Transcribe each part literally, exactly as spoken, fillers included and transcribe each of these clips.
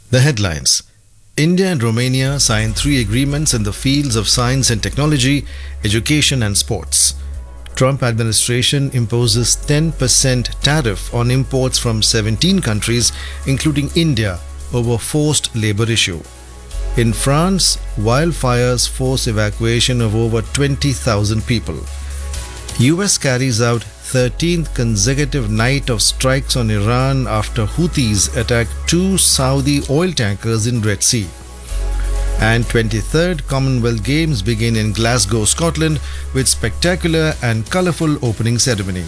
The headlines. India and Romania signed three agreements in the fields of science and technology, education and sports. Trump administration imposes ten percent tariff on imports from seventeen countries, including India, over forced labor issue. In France, wildfires force evacuation of over twenty thousand people. U S carries out thirteenth consecutive night of strikes on Iran after Houthis attack two Saudi oil tankers in Red Sea. And twenty-third Commonwealth Games begin in Glasgow, Scotland, with spectacular and colourful opening ceremony.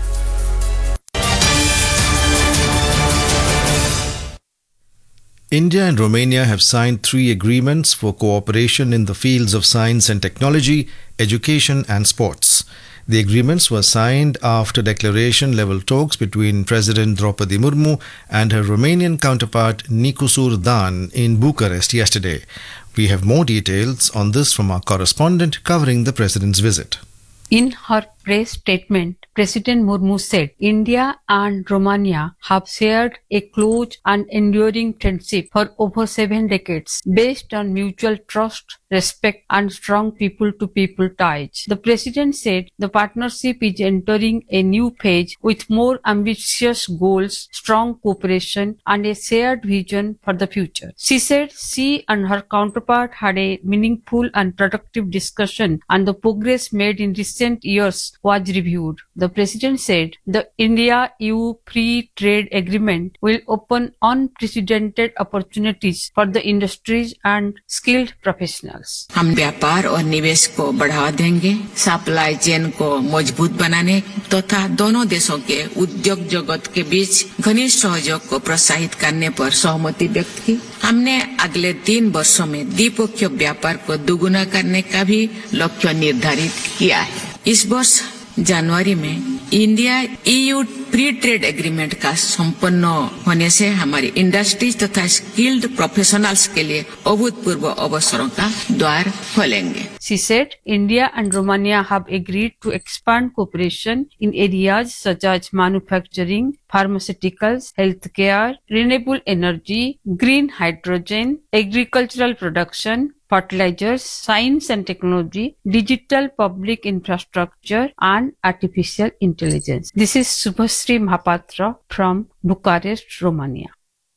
India and Romania have signed three agreements for cooperation in the fields of science and technology, education and sports. The agreements were signed after declaration-level talks between President Draupadi Murmu and her Romanian counterpart Nicusur Dan in Bucharest yesterday. We have more details on this from our correspondent covering the President's visit. In her press statement, President Murmu said India and Romania have shared a close and enduring friendship for over seven decades based on mutual trust, respect and strong people-to-people ties. The President said the partnership is entering a new phase with more ambitious goals, strong cooperation and a shared vision for the future. She said she and her counterpart had a meaningful and productive discussion and the progress made in recent years was reviewed. The President said the India-E U Free Trade Agreement will open unprecedented opportunities for the industries and skilled professionals. हम व्यापार और निवेश को बढ़ावा देंगे, supply chain को मजबूत बनाने तथा दोनों देशों के उद्योग जगत के बीच घनिष्ठ सहयोग को प्रोत्साहित करने पर सहमति व्यक्त की। हमने अगले तीन वर्षों में द्विपक्षीय व्यापार को दोगुना करने का भी लक्ष्य निर्धारित किया है। इस वर्ष जनवरी में India E U free trade agreement का संपन्न होने से हमारी इंडस्ट्रीज तथा स्किल्ड प्रोफेशनल्स के लिए अभूतपूर्व अवसरों का द्वार खोलेंगे। She said India and Romania have agreed to expand cooperation in areas such as manufacturing, pharmaceuticals, healthcare, renewable energy, green hydrogen, agricultural production, fertilizers, science and technology, digital public infrastructure and artificial intelligence. This is Subhasri Mahapatra from Bucharest, Romania.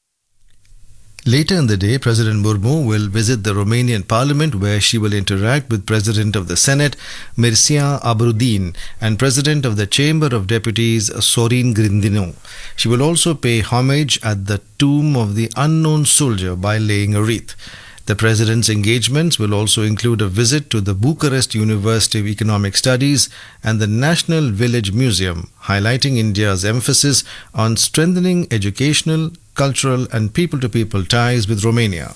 Later in the day, President Murmu will visit the Romanian Parliament where she will interact with President of the Senate Mircea Abrudin and President of the Chamber of Deputies Sorin Grindinu. She will also pay homage at the tomb of the unknown soldier by laying a wreath. The President's engagements will also include a visit to the Bucharest University of Economic Studies and the National Village Museum, highlighting India's emphasis on strengthening educational, cultural and people-to-people ties with Romania.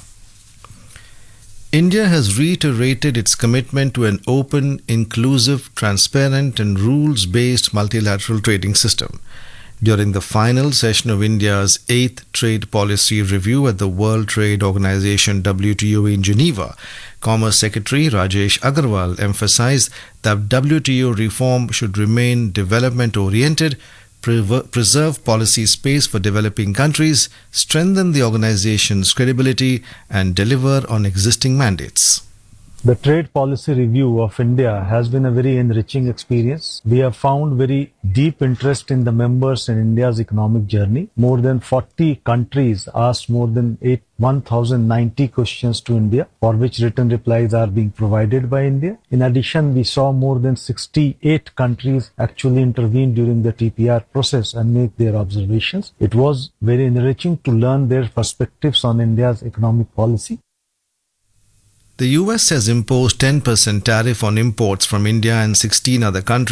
India has reiterated its commitment to an open, inclusive, transparent and rules-based multilateral trading system. During the final session of India's eighth Trade Policy Review at the World Trade Organization W T O in Geneva, Commerce Secretary Rajesh Agarwal emphasized that W T O reform should remain development-oriented, preserve policy space for developing countries, strengthen the organization's credibility and deliver on existing mandates. The Trade Policy Review of India has been a very enriching experience. We have found very deep interest in the members in India's economic journey. More than forty countries asked more than one thousand ninety questions to India, for which written replies are being provided by India. In addition, we saw more than sixty-eight countries actually intervene during the T P R process and make their observations. It was very enriching to learn their perspectives on India's economic policy. The U S has imposed ten percent tariff on imports from India and sixteen other countries